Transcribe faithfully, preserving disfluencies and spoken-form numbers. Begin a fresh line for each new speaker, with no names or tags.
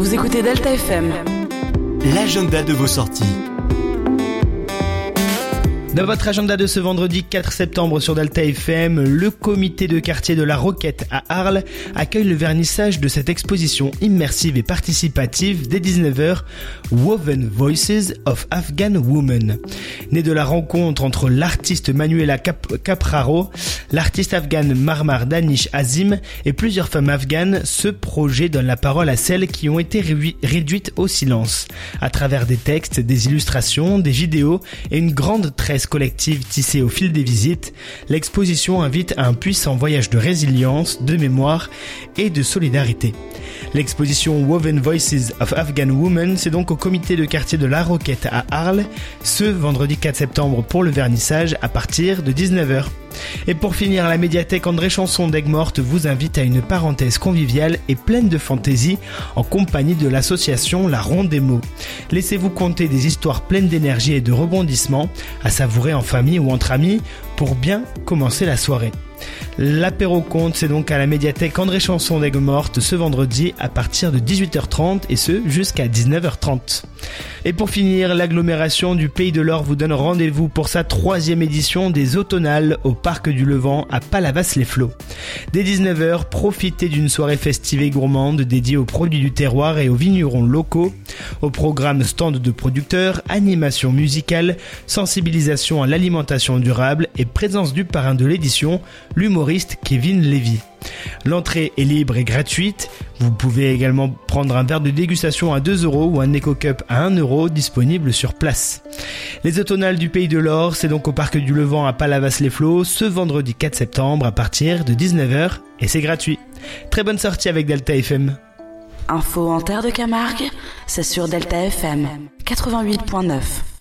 Vous écoutez Delta F M.
L'agenda de vos sorties.
Dans votre agenda de ce vendredi quatre septembre sur Delta F M, le comité de quartier de la Roquette à Arles accueille le vernissage de cette exposition immersive et participative dès dix-neuf heures, Woven Voices of Afghan Women. Né de la rencontre entre l'artiste Manuela Cap- Capraro, l'artiste afghane Marmar Danish Azim et plusieurs femmes afghanes, ce projet donne la parole à celles qui ont été réduit- réduites au silence. À travers des textes, des illustrations, des vidéos et une grande tresse collective tissée au fil des visites, l'exposition invite à un puissant voyage de résilience, de mémoire et de solidarité. L'exposition Woven Voices of Afghan Women, c'est donc au comité de quartier de la Roquette à Arles, ce vendredi quatre septembre pour le vernissage à partir de dix-neuf heures. Et pour finir, la médiathèque André Chanson d'Aigues-Mortes vous invite à une parenthèse conviviale et pleine de fantaisie en compagnie de l'association La Ronde des Mots. Laissez-vous conter des histoires pleines d'énergie et de rebondissements à savourer en famille ou entre amis pour bien commencer la soirée. L'apéro compte, c'est donc à la médiathèque André Chanson d'Aigues-Mortes ce vendredi à partir de dix-huit heures trente et ce jusqu'à dix-neuf heures trente. Et pour finir, l'agglomération du Pays de l'Or vous donne rendez-vous pour sa troisième édition des Automnales au Parc du Levant à Palavas-les-Flots. Dès dix-neuf heures, profitez d'une soirée festive et gourmande dédiée aux produits du terroir et aux vignerons locaux. Au programme stand de producteurs, animation musicale, sensibilisation à l'alimentation durable et présence du parrain de l'édition, l'humoriste Kevin Lévy. L'entrée est libre et gratuite. Vous pouvez également prendre un verre de dégustation à deux euros ou un Eco-Cup à un euro disponible sur place. Les Automnales du Pays de l'Or, c'est donc au Parc du Levant à Palavas-les-Flots ce vendredi quatre septembre à partir de dix-neuf heures et c'est gratuit. Très bonne sortie avec Delta F M.
Info en terre de Camargue, c'est sur Delta F M quatre-vingt-huit virgule neuf.